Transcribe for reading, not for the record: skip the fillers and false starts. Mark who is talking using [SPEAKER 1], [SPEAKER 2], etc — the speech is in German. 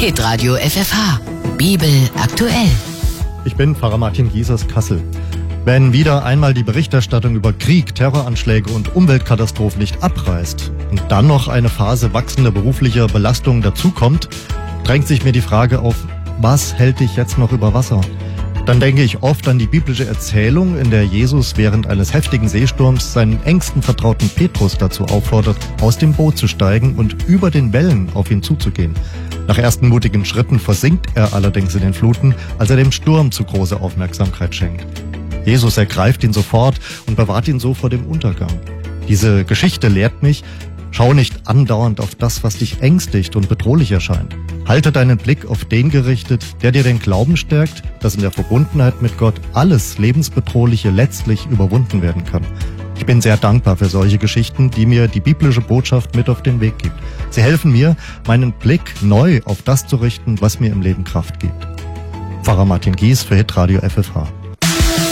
[SPEAKER 1] Hitradio FFH. Bibel aktuell.
[SPEAKER 2] Ich bin Pfarrer Martin Gies aus Kassel. Wenn wieder einmal die Berichterstattung über Krieg, Terroranschläge und Umweltkatastrophen nicht abreißt und dann noch eine Phase wachsender beruflicher Belastung dazukommt, drängt sich mir die Frage auf, was hält dich jetzt noch über Wasser? Dann denke ich oft an die biblische Erzählung, in der Jesus während eines heftigen Seesturms seinen engsten Vertrauten Petrus dazu auffordert, aus dem Boot zu steigen und über den Wellen auf ihn zuzugehen. Nach ersten mutigen Schritten versinkt er allerdings in den Fluten, als er dem Sturm zu große Aufmerksamkeit schenkt. Jesus ergreift ihn sofort und bewahrt ihn so vor dem Untergang. Diese Geschichte lehrt mich, schau nicht andauernd auf das, was dich ängstigt und bedrohlich erscheint. Halte deinen Blick auf den gerichtet, der dir den Glauben stärkt, dass in der Verbundenheit mit Gott alles Lebensbedrohliche letztlich überwunden werden kann. Ich bin sehr dankbar für solche Geschichten, die mir die biblische Botschaft mit auf den Weg gibt. Sie helfen mir, meinen Blick neu auf das zu richten, was mir im Leben Kraft gibt. Pfarrer Martin Gies für Hitradio FFH.